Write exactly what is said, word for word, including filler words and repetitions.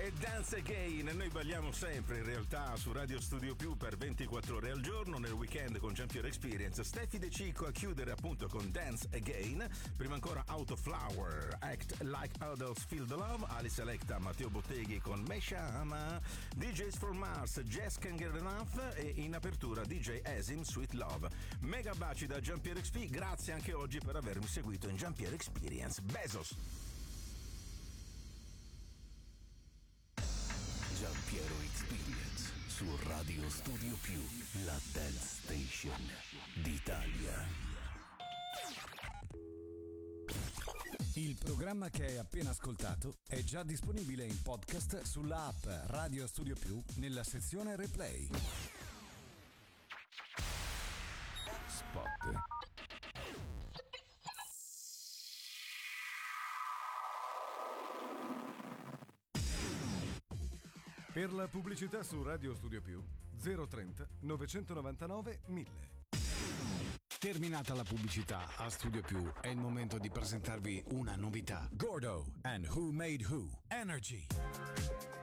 E Dance Again, noi balliamo sempre in realtà su Radio Studio Più per ventiquattro ore al giorno, nel weekend con Giampiero Experience, Steffi De Cicco a chiudere appunto con Dance Again, prima ancora Autoflower, Act Like Adults Feel the Love, Alice Electa, Matteo Botteghi con Meshama, D Js for Mars, Jazz Can Get Enough e in apertura D J Asim Sweet Love. Mega baci da Giampiero X P, grazie anche oggi per avermi seguito in Giampiero Experience. Bezos! Giampiero Experience su Radio Studio Più, la dance station d'Italia. Il programma che hai appena ascoltato è già disponibile in podcast sulla app Radio Studio Più nella sezione Replay. Spot. Per la pubblicità su Radio Studio Più zero trenta novecentonovantanove mille. Terminata la pubblicità a Studio Più, è il momento di presentarvi una novità. Gordo and Who Made Who Energy.